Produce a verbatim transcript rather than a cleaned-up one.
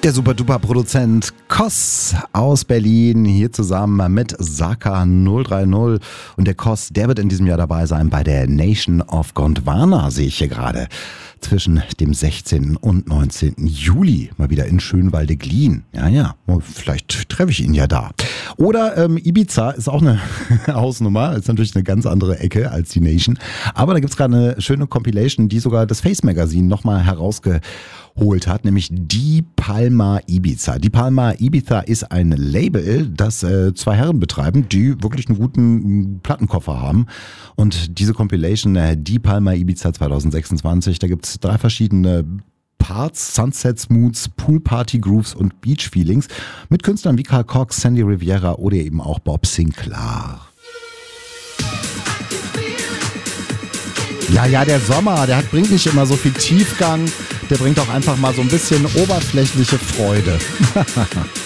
Der super-duper-Produzent Koss aus Berlin, hier zusammen mit Saka null drei null. Und der Koss, der wird in diesem Jahr dabei sein bei der Nation of Gondwana, sehe ich hier gerade. Zwischen dem sechzehnten und neunzehnten Juli. Mal wieder in Schönwalde-Glien. Ja, ja, vielleicht treffe ich ihn ja da. Oder ähm, Ibiza ist auch eine Hausnummer. Ist natürlich eine ganz andere Ecke als die Nation. Aber da gibt's gerade eine schöne Compilation, die sogar das Face Magazine nochmal herausgeholt hat, nämlich Die Palma Ibiza. Die Palma Ibiza ist ein Label, das äh, zwei Herren betreiben, die wirklich einen guten Plattenkoffer haben. Und diese Compilation, äh, Die Palma Ibiza zwanzig sechsundzwanzig, da gibt's drei verschiedene Parts, Sunsets, Moods, Pool Party Grooves und Beach Feelings mit Künstlern wie Carl Cox, Sandy Rivera oder eben auch Bob Sinclair. Ja, ja, der Sommer, der hat, bringt nicht immer so viel Tiefgang, der bringt auch einfach mal so ein bisschen oberflächliche Freude.